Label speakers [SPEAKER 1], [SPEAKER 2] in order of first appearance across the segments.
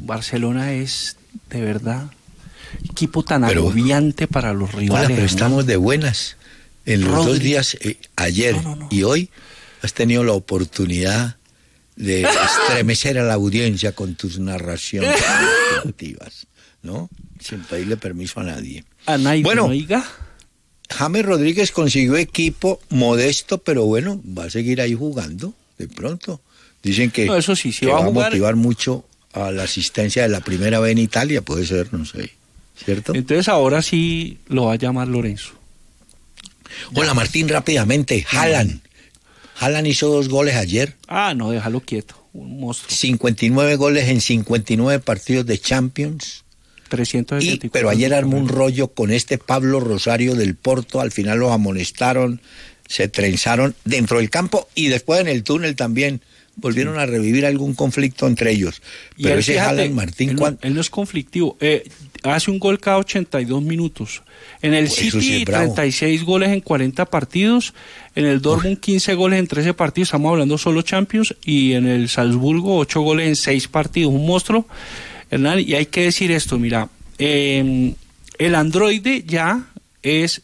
[SPEAKER 1] Barcelona es, de verdad, equipo tan agobiante para los rivales.
[SPEAKER 2] Pero estamos de buenas. En los 2 días, ayer y hoy, has tenido la oportunidad de estremecer a la audiencia con tus narraciones deportivas, ¿no? Sin pedirle permiso a nadie.
[SPEAKER 1] A nadie,
[SPEAKER 2] bueno,
[SPEAKER 1] oiga.
[SPEAKER 2] James Rodríguez consiguió equipo modesto, pero bueno, va a seguir ahí jugando, de pronto. Dicen que,
[SPEAKER 1] eso sí,
[SPEAKER 2] que va a motivar mucho a la asistencia de la primera vez en Italia, puede ser, no sé, ¿cierto?
[SPEAKER 1] Entonces ahora sí lo va a llamar Lorenzo.
[SPEAKER 2] Hola Martín, rápidamente, Haaland hizo 2 goles ayer.
[SPEAKER 1] No, déjalo quieto, un monstruo.
[SPEAKER 2] 59 goles en 59 partidos de Champions.
[SPEAKER 1] 374.
[SPEAKER 2] Pero ayer armó un rollo con este Pablo Rosario del Porto, al final los amonestaron, se trenzaron dentro del campo y después en el túnel también volvieron a revivir algún conflicto entre ellos. Pero ese Haaland, Martín,
[SPEAKER 1] él no es conflictivo, hace un gol cada 82 minutos. En el City, sí 36 goles en 40 partidos. En el Dortmund, 15 goles en 13 partidos. Estamos hablando solo Champions. Y en el Salzburgo, 8 goles en 6 partidos. Un monstruo, Hernán. Y hay que decir esto, mira. El androide ya es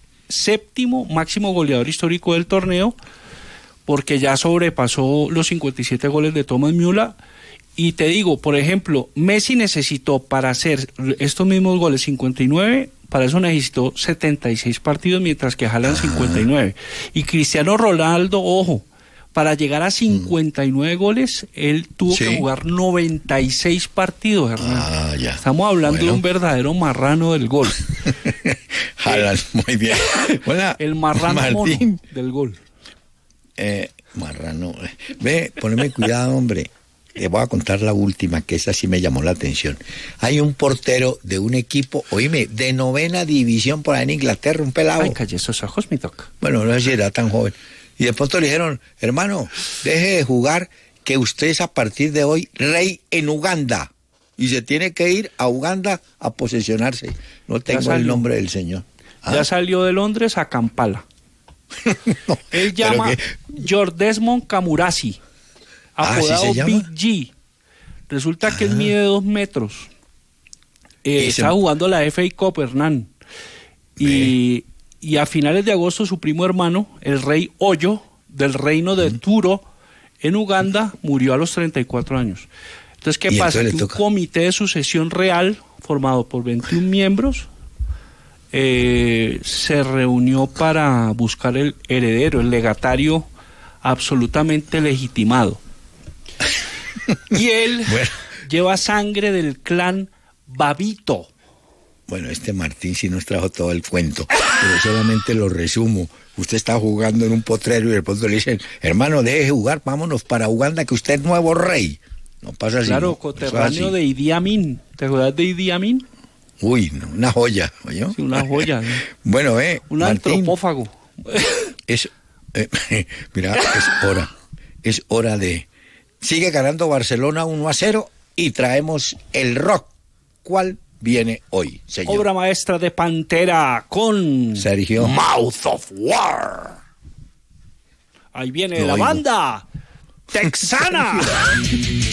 [SPEAKER 1] 7º máximo goleador histórico del torneo, porque ya sobrepasó los 57 goles de Thomas Müller. Y te digo, por ejemplo, Messi necesitó para hacer estos mismos goles 59, para eso necesitó 76 partidos, mientras que Haaland 59. Y Cristiano Ronaldo, ojo, para llegar a 59 goles, él tuvo que jugar 96 partidos, Hernán.
[SPEAKER 2] Ya.
[SPEAKER 1] Estamos hablando de un verdadero marrano del gol.
[SPEAKER 2] Haaland, muy bien. Hola,
[SPEAKER 1] el marrano mono del gol.
[SPEAKER 2] Marrano. Ve, poneme cuidado, hombre. Te voy a contar la última, que esa sí me llamó la atención. Hay un portero de un equipo, oíme, de 9ª división por ahí en Inglaterra, un pelado.
[SPEAKER 1] Ay, calle esos ojos, mi toca.
[SPEAKER 2] Bueno, no sé si era tan joven. Y de pronto le dijeron, hermano, deje de jugar, que usted es a partir de hoy rey en Uganda. Y se tiene que ir a Uganda a posesionarse. No tengo el nombre del señor.
[SPEAKER 1] Ya salió de Londres a Kampala. No, él llama Jordesmond Kamurasi, apodado Big G. Resulta que él mide 2 metros. Está jugando la FA Cup, Hernán. Y a finales de agosto su primo hermano, el rey Oyo, del reino de Turo, en Uganda, murió a los 34 años. Entonces, ¿qué pasa? Que un comité de sucesión real, formado por 21 miembros, se reunió para buscar el heredero, el legatario absolutamente legitimado. Y él lleva sangre del clan Babito.
[SPEAKER 2] Bueno, Martín sí nos trajo todo el cuento, pero solamente lo resumo. Usted está jugando en un potrero y de pronto le dicen, hermano, deje de jugar, vámonos para Uganda, que usted es nuevo rey. No pasa así.
[SPEAKER 1] Claro, coterráneo de Idi Amin. ¿Te acuerdas de Idi Amin?
[SPEAKER 2] Uy, no, una joya, ¿oyó?
[SPEAKER 1] Sí, una joya.
[SPEAKER 2] Bueno,
[SPEAKER 1] un Martín, antropófago.
[SPEAKER 2] Mira, es hora de... Sigue ganando Barcelona 1-0 y traemos el rock. ¿Cuál viene hoy, señor?
[SPEAKER 1] Obra maestra de Pantera con
[SPEAKER 2] Sergio
[SPEAKER 1] Mouth of War. Ahí viene la banda texana.